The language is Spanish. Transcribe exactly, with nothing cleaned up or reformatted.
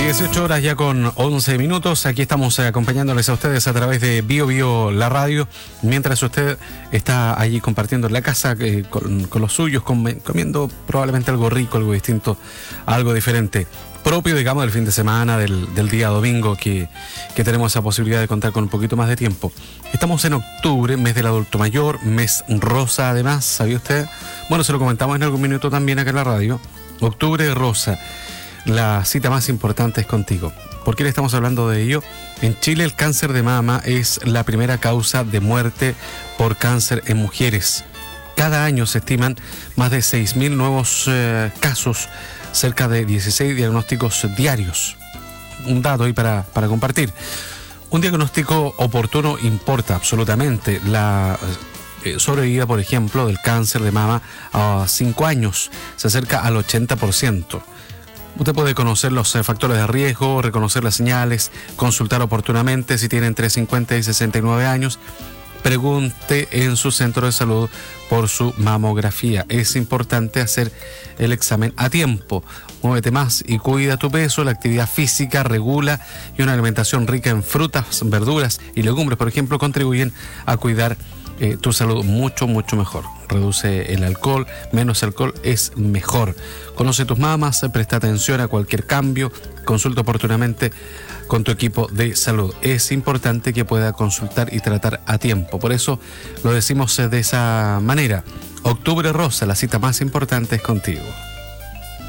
dieciocho horas ya con once minutos. Aquí estamos acompañándoles a ustedes a través de Bio Bio, la radio, mientras usted está allí compartiendo en la casa eh, con, con los suyos, com- comiendo probablemente algo rico, algo distinto, algo diferente, propio, digamos, del fin de semana, del, del día domingo, que, que tenemos esa posibilidad de contar con un poquito más de tiempo. Estamos en octubre, mes del adulto mayor, mes rosa además, ¿sabía usted? Bueno, se lo comentamos en algún minuto también acá en la radio. Octubre rosa. La cita más importante es contigo. ¿Por qué le estamos hablando de ello? En Chile el cáncer de mama es la primera causa de muerte por cáncer en mujeres. Cada año se estiman más de seis mil nuevos eh, casos, cerca de dieciséis diagnósticos diarios. Un dato ahí para, para compartir. Un diagnóstico oportuno importa absolutamente. La eh, sobrevida, por ejemplo, del cáncer de mama a cinco años se acerca al ochenta por ciento. Usted puede conocer los eh, factores de riesgo, reconocer las señales, consultar oportunamente si tiene entre cincuenta y sesenta y nueve años. Pregunte en su centro de salud por su mamografía. Es importante hacer el examen a tiempo. Muévete más y cuida tu peso. La actividad física regula y una alimentación rica en frutas, verduras y legumbres, por ejemplo, contribuyen a cuidar Eh, tu salud mucho, mucho mejor. Reduce el alcohol, menos alcohol es mejor. Conoce tus mamas, presta atención a cualquier cambio, consulta oportunamente con tu equipo de salud. Es importante que pueda consultar y tratar a tiempo. Por eso lo decimos de esa manera. Octubre rosa, la cita más importante es contigo.